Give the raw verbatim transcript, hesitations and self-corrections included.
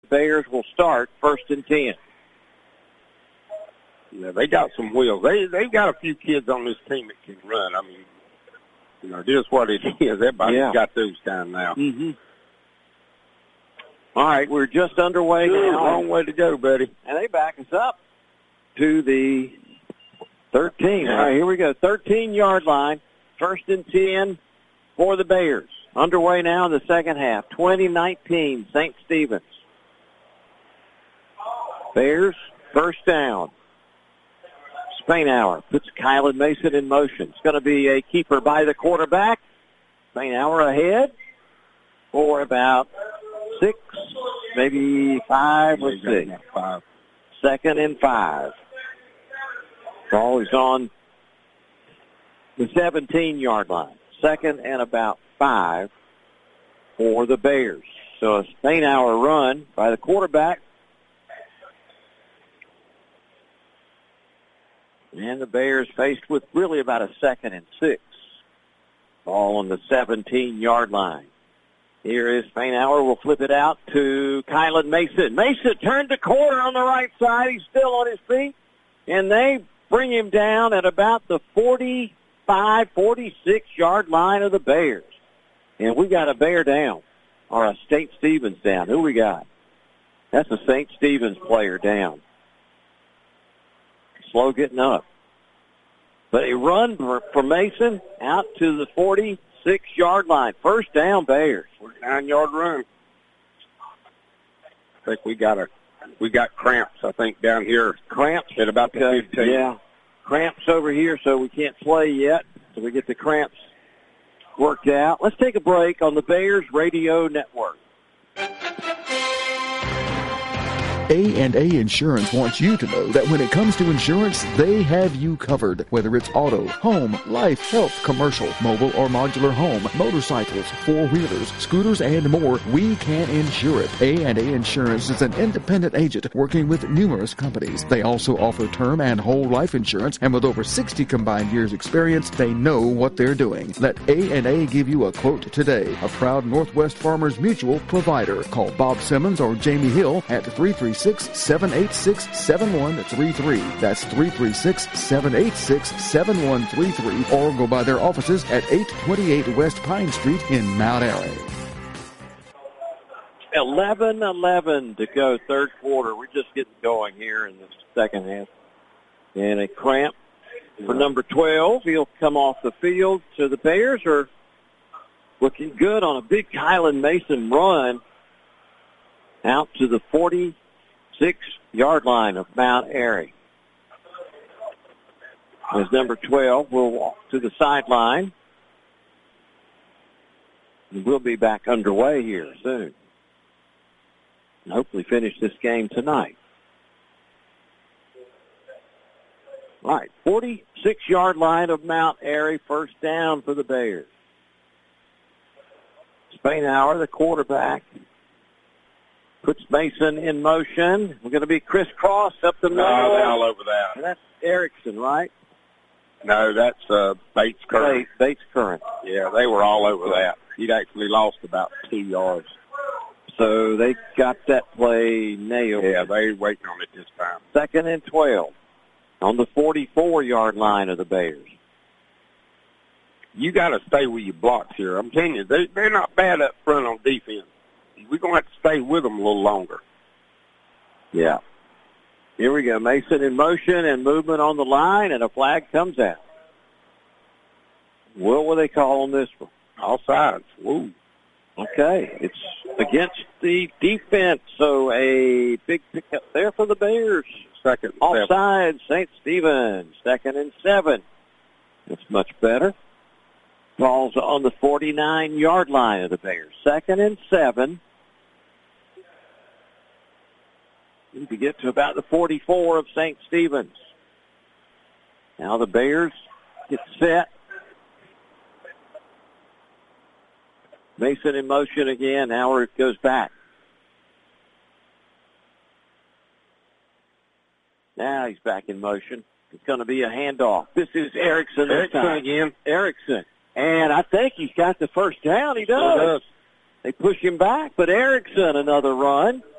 Bears will start first and ten. Yeah, they got some wheels. They, they've got a few kids on this team that can run. I mean, you know, it is what it is. Everybody's yeah. got those down now. Mm-hmm. All right, we're just underway Ooh, now. Long way to go, buddy. And they back us up to the thirteen. All right, here we go. thirteen-yard line. First and ten for the Bears. Underway now in the second half. twenty nineteen, Saint Stephen's. Bears, first down. Spainhour puts Kylan Mason in motion. It's going to be a keeper by the quarterback. Spainhour ahead for about six, maybe five or six. Five. Second and five. Ball is on the seventeen-yard line. Second and about five for the Bears. So a Spainhour run by the quarterback. And the Bears faced with really about a second and six. Ball on the seventeen-yard line. Here is Spainhour. We'll flip it out to Kylan Mason. Mason turned the corner on the right side. He's still on his feet. And they bring him down at about the forty-five, forty-six-yard line of the Bears. And we got a Bear down, or a Saint Stephen's down. Who we got? That's a Saint Stephen's player down. Slow getting up. But a run for, for Mason out to the forty-six-yard line. First down, Bears. Nine-yard run. I think we got a we got cramps, I think, down here. Cramps? At about the fifteen. Yeah. Cramps over here, so we can't play yet. So we get the cramps worked out. Let's take a break on the Bears Radio Network. A and A Insurance wants you to know that when it comes to insurance, they have you covered. Whether it's auto, home, life, health, commercial, mobile or modular home, motorcycles, four-wheelers, scooters, and more, we can insure it. A and A Insurance is an independent agent working with numerous companies. They also offer term and whole life insurance, and with over sixty combined years experience, they know what they're doing. Let A and A give you a quote today. A proud Northwest Farmers Mutual provider. Call Bob Simmons or Jamie Hill at three three six, seven eight six, seven one three three. That's three three six, seven eight six, seven one three three, or go by their offices at eight twenty-eight West Pine Street in Mount Airy. eleven eleven to go, third quarter. We're just getting going here in the second half. And a cramp for number twelve. He'll come off the field. So the Bears are looking good on a big Kylan Mason run out to the forty-six-yard line of Mount Airy. As number twelve will walk to the sideline. We'll be back underway here soon. And hopefully finish this game tonight. All right, forty-six-yard line of Mount Airy, first down for the Bears. Spainhour, the quarterback, puts Mason in motion. We're going to be crisscross up the middle. No, they're all over that. And that's Erickson, right? No, that's uh, Bates Current. Bates, Bates Current. Yeah, they were all over that. He'd actually lost about two yards. So they got that play nailed. Yeah, they were waiting on it this time. Second and twelve on the forty-four-yard line of the Bears. You got to stay with your blocks here. I'm telling you, they, they're not bad up front on defense. We're going to have to stay with them a little longer. Yeah. Here we go. Mason in motion and movement on the line, and a flag comes out. What will they call on this one? All sides. Woo. Okay. It's against the defense, so a big pickup there for the Bears. Second and Offside, Saint Stephen's. Second and seven. That's much better. Ball's on the forty-nine-yard line of the Bears. Second and seven. Need to get to about the forty-four of Saint Stephen's. Now the Bears get set. Mason in motion again. Now it goes back. Now he's back in motion. It's going to be a handoff. This is Erickson. Erickson again. Erickson. And I think he's got the first down. He does. He does. They push him back, but Erickson, another run.